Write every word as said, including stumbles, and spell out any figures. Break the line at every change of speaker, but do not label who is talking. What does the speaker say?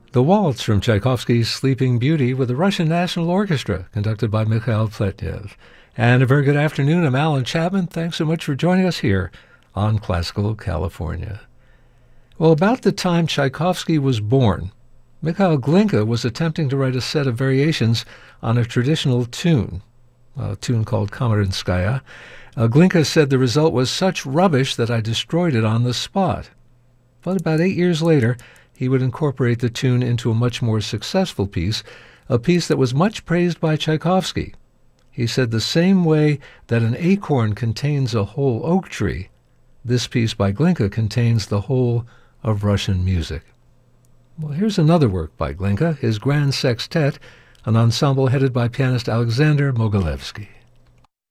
The Waltz from Tchaikovsky's Sleeping Beauty with the Russian National Orchestra, conducted by Mikhail Pletnev. And a very good afternoon. I'm Alan Chapman. Thanks so much for joining us here on Classical California. Well, about the time Tchaikovsky was born, Mikhail Glinka was attempting to write a set of variations on a traditional tune, a tune called Kamarinskaya. Uh, Glinka said the result was such rubbish that I destroyed it on the spot. But about eight years later, he would incorporate the tune into a much more successful piece, a piece that was much praised by Tchaikovsky. He said the same way that an acorn contains a whole oak tree, this piece by Glinka contains the whole of Russian music. Well, here's another work by Glinka, his Grand Sextet, an ensemble headed by pianist Alexander Mogilevsky.